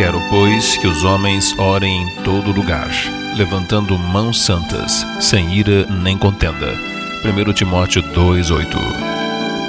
Quero, pois, que os homens orem em todo lugar, levantando mãos santas, sem ira nem contenda. 1 Timóteo 2:8.